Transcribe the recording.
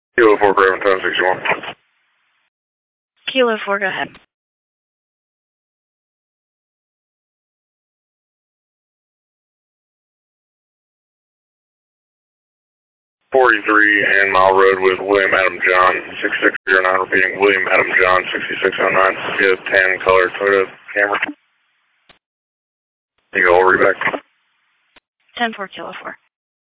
Kilo 4, Bravo 1061. Kilo 4, go ahead. .43 and Mile Road with William Adam John 6609. Repeating, William Adam John 6609. Give 10 color Toyota Camry. You go, I'll read back. 10-4, Kilo 4.